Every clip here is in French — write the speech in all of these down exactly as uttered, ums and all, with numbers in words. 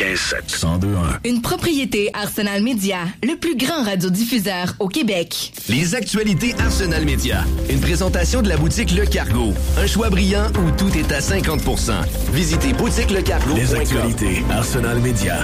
quatre-vingt-quinze sept. cent deux un. Une propriété Arsenal Media, le plus grand radiodiffuseur au Québec. Les actualités Arsenal Media. Une présentation de la boutique Le Cargo. Un choix brillant où tout est à cinquante pour cent. Visitez boutique le cargo point com. Les actualités Arsenal Media.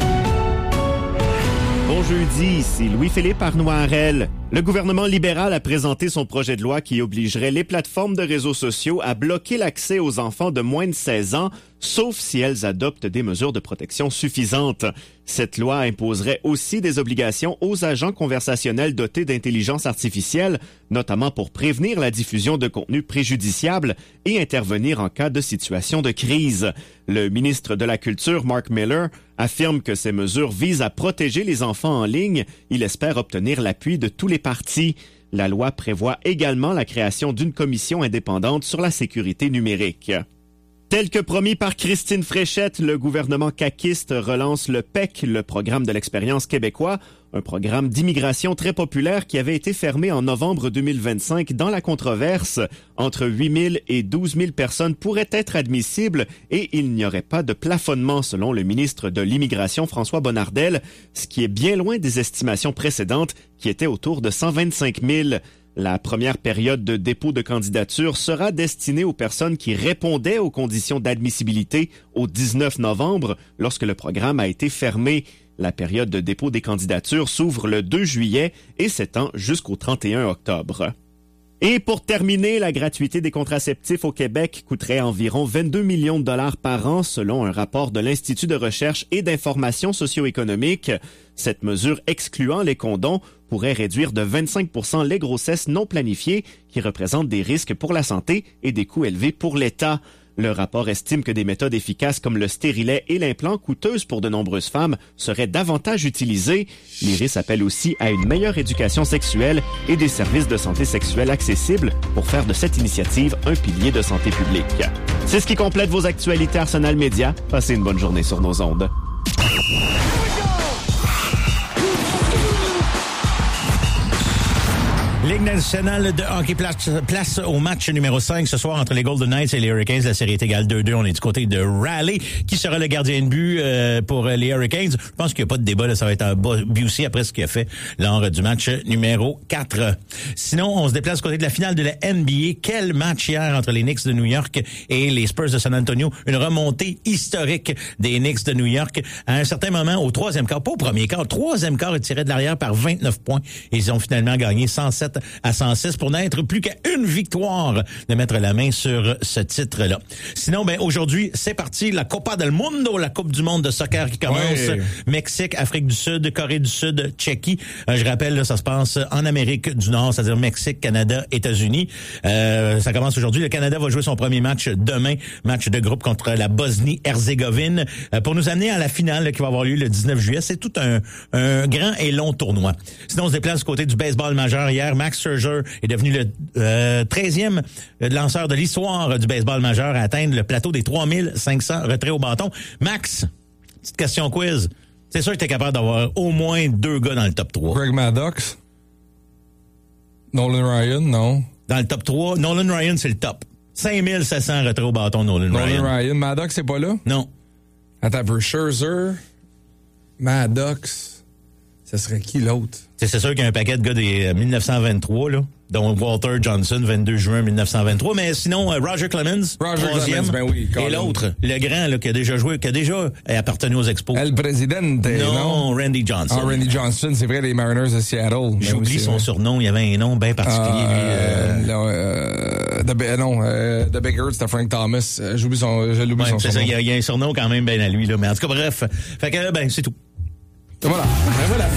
Bon jeudi, ici Louis-Philippe Arnoirel. Le gouvernement libéral a présenté son projet de loi qui obligerait les plateformes de réseaux sociaux à bloquer l'accès aux enfants de moins de seize ans, sauf si elles adoptent des mesures de protection suffisantes. Cette loi imposerait aussi des obligations aux agents conversationnels dotés d'intelligence artificielle, notamment pour prévenir la diffusion de contenus préjudiciables et intervenir en cas de situation de crise. Le ministre de la Culture, Mark Miller, affirme que ces mesures visent à protéger les enfants en ligne. Il espère obtenir l'appui de tous les partis. La loi prévoit également la création d'une commission indépendante sur la sécurité numérique. Tel que promis par Christine Fréchette, le gouvernement caquiste relance le P E C, le programme de l'expérience québécois, un programme d'immigration très populaire qui avait été fermé en novembre deux mille vingt-cinq dans la controverse. Entre huit mille et douze mille personnes pourraient être admissibles et il n'y aurait pas de plafonnement selon le ministre de l'Immigration François Bonnardel, ce qui est bien loin des estimations précédentes qui étaient autour de cent vingt-cinq mille. La première période de dépôt de candidature sera destinée aux personnes qui répondaient aux conditions d'admissibilité au dix-neuf novembre, lorsque le programme a été fermé. La période de dépôt des candidatures s'ouvre le deux juillet et s'étend jusqu'au trente et un octobre. Et pour terminer, la gratuité des contraceptifs au Québec coûterait environ vingt-deux millions de dollars par an selon un rapport de l'Institut de recherche et d'information socio-économique. Cette mesure excluant les condoms pourrait réduire de vingt-cinq pour cent les grossesses non planifiées qui représentent des risques pour la santé et des coûts élevés pour l'État. Le rapport estime que des méthodes efficaces comme le stérilet et l'implant, coûteuses pour de nombreuses femmes, seraient davantage utilisées. L'I R I S appelle aussi à une meilleure éducation sexuelle et des services de santé sexuelle accessibles pour faire de cette initiative un pilier de santé publique. C'est ce qui complète vos actualités Arsenal Media. Passez une bonne journée sur nos ondes. Ligue nationale de hockey place, place au match numéro cinq ce soir entre les Golden Knights et les Hurricanes. La série est égale deux deux. On est du côté de Raleigh. Qui sera le gardien de but euh, pour les Hurricanes? Je pense qu'il n'y a pas de débat. Là, ça va être un Busey après ce qu'il a fait lors du match numéro quatre. Sinon, on se déplace du côté de la finale de la N B A. Quel match hier entre les Knicks de New York et les Spurs de San Antonio. Une remontée historique des Knicks de New York. À un certain moment, au troisième quart, pas au premier quart, au troisième quart, ils tiraient de l'arrière par vingt-neuf points. Et ils ont finalement gagné cent sept à cent six pour n'être plus qu'à une victoire de mettre la main sur ce titre-là. Sinon, ben aujourd'hui, c'est parti, la Copa del Mundo, la Coupe du monde de soccer qui commence. Ouais. Mexique, Afrique du Sud, Corée du Sud, Tchéquie. Euh, je rappelle, là, ça se passe en Amérique du Nord, c'est-à-dire Mexique, Canada, États-Unis. Euh, ça commence aujourd'hui. Le Canada va jouer son premier match demain, match de groupe contre la Bosnie-Herzégovine, euh, pour nous amener à la finale là, qui va avoir lieu le dix-neuf juillet. C'est tout un, un grand et long tournoi. Sinon, on se déplace du côté du baseball majeur hier. Max Scherzer est devenu le euh, treizième lanceur de l'histoire du baseball majeur à atteindre le plateau des trois mille cinq cents retraits au bâton. Max, petite question quiz. C'est sûr que tu es capable d'avoir au moins deux gars dans le top trois. Greg Maddox. Nolan Ryan, non. Dans le top trois, Nolan Ryan, c'est le top. cinq mille sept cents retraits au bâton, Nolan, Nolan Ryan. Nolan Ryan. Maddox, c'est pas là? Non. Attends un peu. Scherzer, Maddox, ça serait qui l'autre? C'est sûr qu'il y a un paquet de gars des dix-neuf cent vingt-trois, là, dont Walter Johnson, vingt-deux juin dix-neuf cent vingt-trois. Mais sinon, euh, Roger Clemens, Roger troisième, Clemens, ben oui, et l'autre, le grand, là, qui a déjà joué, qui a déjà appartenu aux Expos. El Presidente, non? Non, Randy Johnson. Ah, Randy Johnson, c'est vrai, les Mariners de Seattle. J'oublie ben oui, son vrai. surnom, il y avait un nom bien particulier, euh, lui. Euh... Là, euh, de, non, euh, de Big Earth, c'était Frank Thomas. J'oublie son, j'ai oublié ouais, son c'est surnom. Ça, il y, y a un surnom quand même bien à lui, là. Mais en tout cas, bref. Fait que, ben, c'est tout. Voilà. Ben voilà.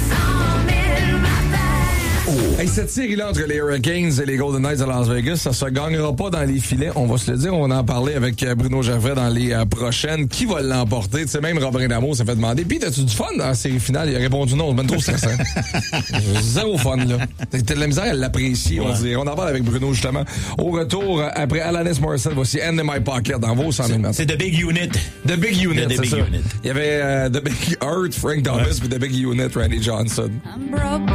Oh. Hey, cette série-là entre les Hurricanes et les Golden Knights de Las Vegas, ça se gagnera pas dans les filets. On va se le dire. On va en parler avec Bruno Gervais dans les euh, prochaines. Qui va l'emporter? Tu sais, même Robin Damour s'est fait demander. Puis, t'as-tu du fun dans la série finale? Il a répondu non. C'est même trop stressant. Zéro fun, là. T'as de la misère à l'apprécier, ouais. on dirait. On en parle avec Bruno, justement. Au retour, après Alanis Morissette, voici End in My Pocket dans vos cent mille mètres. C'est The Big Unit. The Big Unit, The c'est Big ça. Unit. Il y avait euh, The Big Earth, Frank Thomas, puis The Big Unit, Randy Johnson.